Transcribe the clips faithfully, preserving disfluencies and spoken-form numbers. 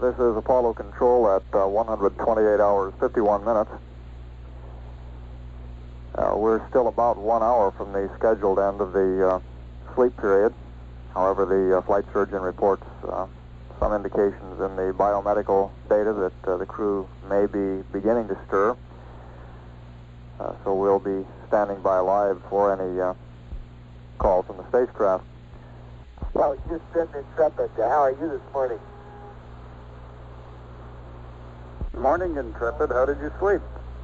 This is Apollo Control at uh, one hundred twenty-eight hours, fifty-one minutes. Uh, we're still about one hour from the scheduled end of the uh, sleep period. However, the uh, flight surgeon reports uh, some indications in the biomedical data that uh, the crew may be beginning to stir. Uh, so we'll be standing by live for any uh, calls from the spacecraft. Well, Houston, Intrepid, how are you this morning? Morning, Intrepid. How did you sleep?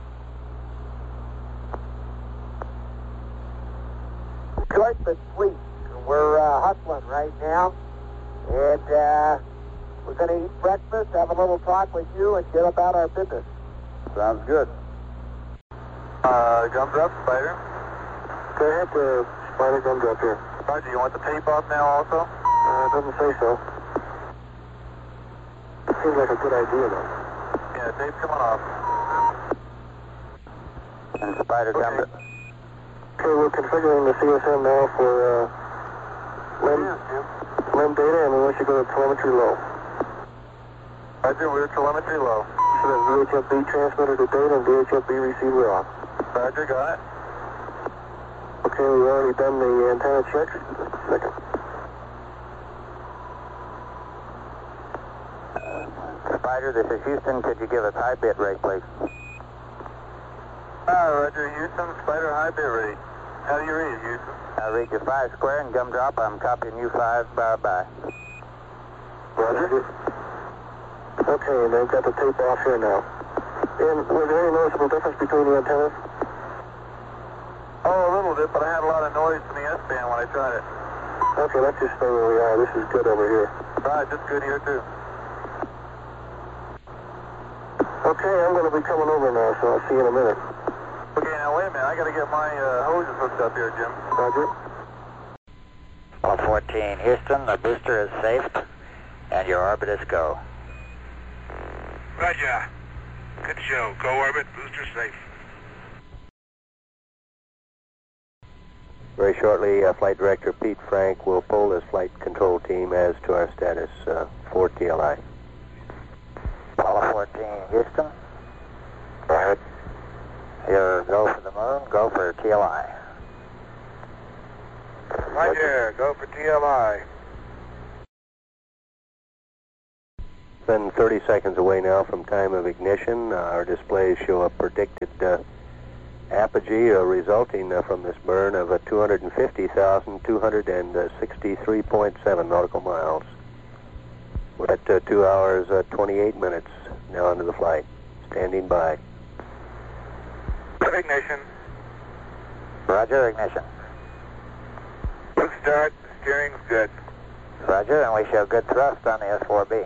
Good, but sweet. We're uh, hustling right now, and uh, we're going to eat breakfast, have a little talk with you, and get about our business. Sounds good. Uh, gumdrop, Spider. Go ahead, uh, Spider Gumdrop here. Roger, you want the tape off now also? Uh, doesn't say so. Seems like a good idea, though. Yeah, tape's coming off. And Spider Okay. Gumdrop. Okay, we're configuring the C S M now for uh, LEM, LEM data, and we want you to go to telemetry low. Roger, we're telemetry low. So then V H F B transmitter to data and V H F B receiver off. Roger, got it. Okay, we've already done the antenna checks. Second. Spider, this is Houston. Could you give us high bit rate, please? Uh, Roger, Houston. Spider, high bit rate. How do you read it, Houston? I read you five square and Gumdrop. I'm copying you five. Bye-bye. Roger. Okay, and they've got the tape off here now. And was there any noticeable difference between the antennas? Oh, a little bit, but I had a lot of noise from the S-band when I tried it. Okay, let's just stay where we are. This is good over here. Right, just good here, too. Okay, I'm going to be coming over now, so I'll see you in a minute. Okay, now wait a minute. I got to get my uh, hoses hooked up here, Jim. Roger. Apollo fourteen, Houston, the booster is safe, and your orbit is go. Roger. Good show. Go orbit, booster safe. Very shortly, uh, Flight Director Pete Frank will pull this flight control team as to our status uh, for T L I. Apollo fourteen, Houston. Go ahead. Your go for the moon, go for T L I. Roger. Go for T L I. Been thirty seconds away now from time of ignition. Uh, our displays show a predicted uh, apogee uh, resulting uh, from this burn of uh, two hundred fifty thousand two hundred sixty-three point seven nautical miles. We're at uh, two hours, uh, twenty-eight minutes now into the flight. Standing by. Ignition. Roger, ignition. Good start. Steering's good. Roger, and we show good thrust on the S four B.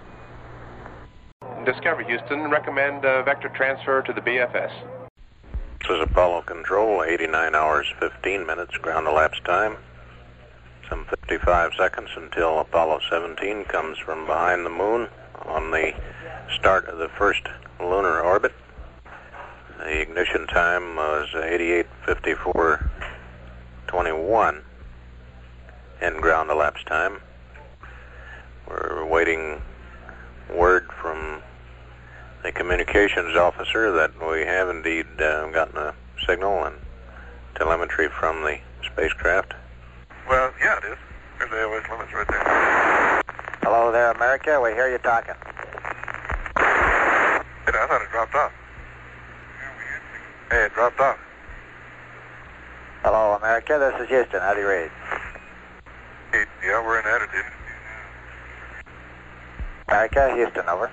Discover Houston, recommend uh, vector transfer to the B F S. This is Apollo Control, eighty-nine hours, fifteen minutes, ground elapsed time. Some fifty-five seconds until Apollo seventeen comes from behind the moon on the start of the first lunar orbit. The ignition time was eighty-eight fifty-four twenty-one in ground elapsed time. We're waiting word from the communications officer that we have indeed uh, gotten a signal and telemetry from the spacecraft. Well, yeah, it is. There's the L S limits right there. Hello there, America. We hear you talking. I thought it dropped off. Hey, it dropped off. Hello, America. This is Houston. How do you read? Hey, yeah, we're in attitude. America, Houston, over.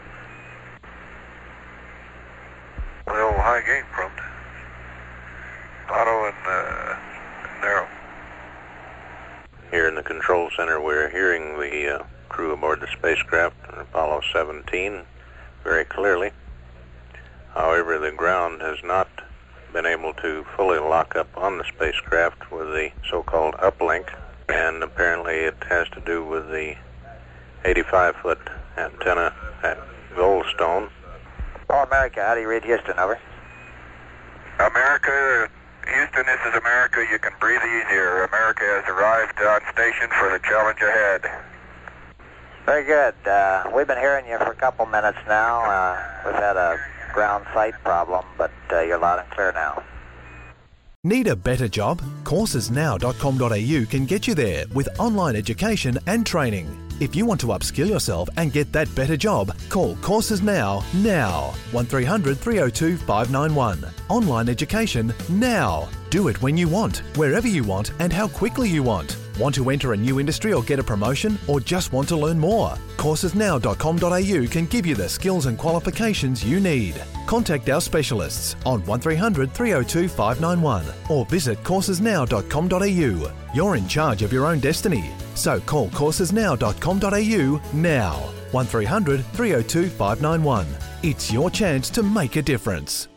Well, high gain prompt. Auto and uh, narrow. Here in the control center, we're hearing the uh, crew aboard the spacecraft, Apollo seventeen, very clearly. However, the ground has not been able to fully lock up on the spacecraft with the so-called uplink, and apparently it has to do with the eighty-five foot antenna at Goldstone. Oh, America, how do you read Houston, over? America, Houston, this is America. You can breathe easier. America has arrived on station for the challenge ahead. Very good. Uh, we've been hearing you for a couple minutes now. Uh, we've had a ground sight problem, but uh, you're loud and clear now. Need a better job? courses now dot com dot a u can get you there with online education and training. If you want to upskill yourself and get that better job, call Courses Now, now. one three hundred, three oh two, five nine one. Online education now. Do it when you want, wherever you want and how quickly you want. Want to enter a new industry or get a promotion, or just want to learn more? courses now dot com dot a u can give you the skills and qualifications you need. Contact our specialists on one three hundred, three oh two, five nine one or visit courses now dot com dot a u. You're in charge of your own destiny, so call courses now dot com dot a u now. one three hundred, three oh two, five nine one. It's your chance to make a difference.